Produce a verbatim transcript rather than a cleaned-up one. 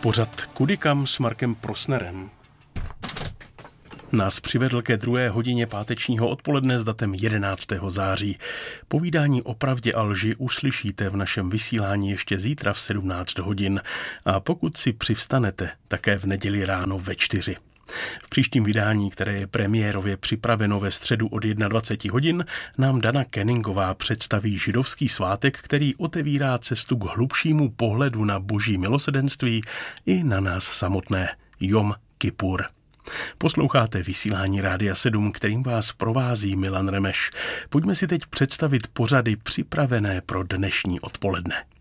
Pořad Kudy kam s Markem Prosnerem nás přivedl ke druhé hodině pátečního odpoledne s datem jedenáctého září. Povídání o pravdě a lži uslyšíte v našem vysílání ještě zítra v sedmnáct hodin a pokud si přivstanete, také v neděli ráno ve čtyři. V příštím vydání, které je premiérově připraveno ve středu od dvacet jedna hodin, nám Dana Kenningová představí židovský svátek, který otevírá cestu k hlubšímu pohledu na boží milosrdenství i na nás samotné, Jom Kipur. Posloucháte vysílání Rádia sedm, kterým vás provází Milan Remeš. Pojďme si teď představit pořady připravené pro dnešní odpoledne.